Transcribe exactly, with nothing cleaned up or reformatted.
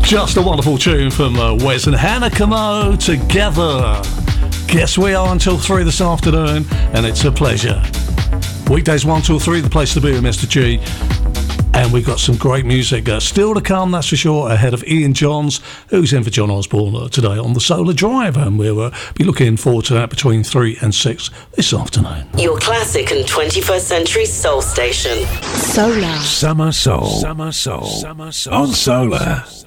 Just a wonderful tune from uh, Wes and Hannah Camo together. Guess we are until three this afternoon, and it's a pleasure. Weekdays one till three, the place to be with Mister G. And we've got some great music uh, still to come, that's for sure, ahead of Ian Johns, who's in for John Osborne uh, today on the Solar Drive. And we'll uh, be looking forward to that between three and six this afternoon. Your classic and twenty-first century soul station. Solar. Summer Soul. Summer Soul. Summer Soul. On Solar.